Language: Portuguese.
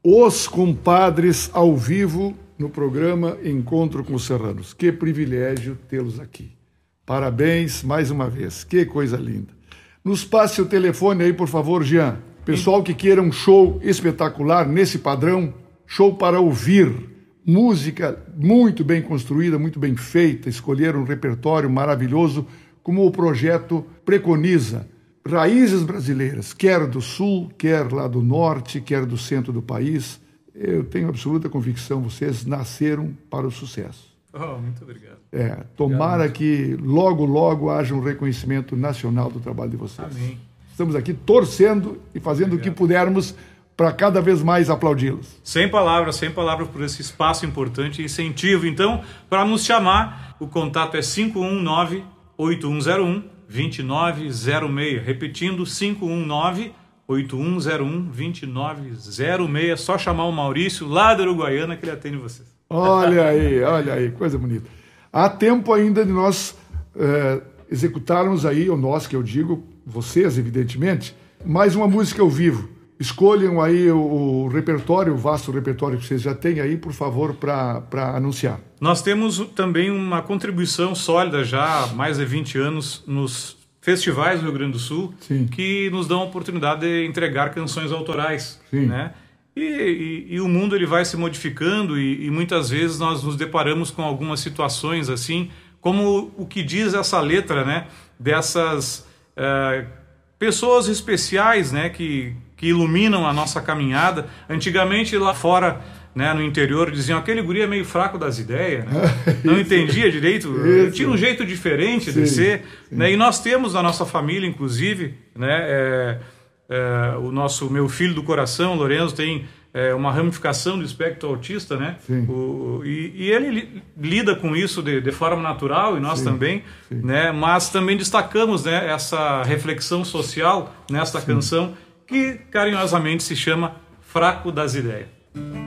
Os compadres ao vivo no programa Encontro com os Serranos. Que privilégio tê-los aqui. Parabéns mais uma vez. Que coisa linda. Nos passe o telefone aí, por favor, Jean. Pessoal que queira um show espetacular nesse padrão, show para ouvir. Música muito bem construída, muito bem feita. Escolheram um repertório maravilhoso, como o projeto preconiza. Raízes brasileiras, quer do sul, quer lá do norte, quer do centro do país. Eu tenho absoluta convicção, vocês nasceram para o sucesso. Oh, muito obrigado. Tomara que logo, logo haja um reconhecimento nacional do trabalho de vocês. Amém. Estamos aqui torcendo e fazendo o que pudermos para cada vez mais aplaudi-los. Sem palavras por esse espaço importante e incentivo. Então, para nos chamar, o contato é 519-8101-2906. Repetindo, 519-8101-2906. É só chamar o Maurício, lá da Uruguaiana, que ele atende vocês. Olha aí, coisa bonita. Há tempo ainda de nós executarmos aí, ou nós que eu digo, vocês, evidentemente, mais uma música ao vivo. Escolham aí o repertório, o vasto repertório que vocês já têm aí, por favor, para anunciar. Nós temos também uma contribuição sólida já há mais de 20 anos nos festivais do Rio Grande do Sul, Sim. que nos dão a oportunidade de entregar canções autorais, Sim. né? E o mundo ele vai se modificando e muitas vezes nós nos deparamos com algumas situações assim, como o que diz essa letra, né? Dessas pessoas especiais, né? Que iluminam a nossa caminhada. Antigamente lá fora, né, no interior, diziam aquele guri é meio fraco das ideias, né? Não entendia direito, tinha um jeito diferente de ser, né? E nós temos na nossa família, inclusive, né, meu filho do coração, Lorenzo, tem uma ramificação do espectro autista, né? E ele lida com isso de forma natural, e nós também, né? Mas também destacamos, né, essa reflexão social nesta canção, que carinhosamente se chama Fraco das Ideias.